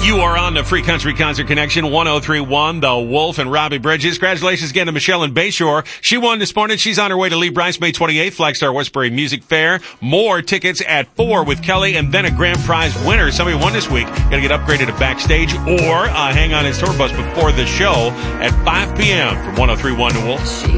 You are on the Free Country Concert Connection, 103.1, The Wolf and Robbie Bridges. Congratulations again to Michelle in Bayshore. She won this morning. She's on her way to Lee Bryce, May 28th, Flagstar Westbury Music Fair. More tickets at 4 with Kelly, and then a grand prize winner. Somebody won this week. Got to get upgraded to backstage or hang on his tour bus before the show at 5 p.m. from 103.1 The Wolf.